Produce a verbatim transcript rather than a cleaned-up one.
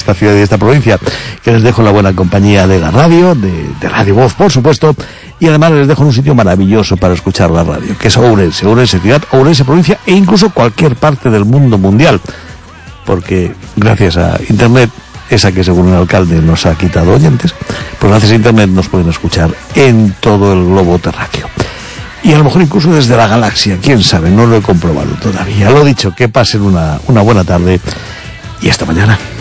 esta ciudad y de esta provincia, que les dejo en la buena compañía de la radio, de, de Radio Voz, por supuesto, y además les dejo en un sitio maravilloso para escuchar la radio, que es Ourense, Ourense ciudad, Ourense provincia e incluso cualquier parte del mundo mundial, porque gracias a Internet, esa que según el alcalde nos ha quitado oyentes, pues gracias a Internet nos pueden escuchar en todo el globo terráqueo. Y a lo mejor incluso desde la galaxia, quién sabe, no lo he comprobado todavía. Lo dicho, que pasen una, una buena tarde y hasta mañana.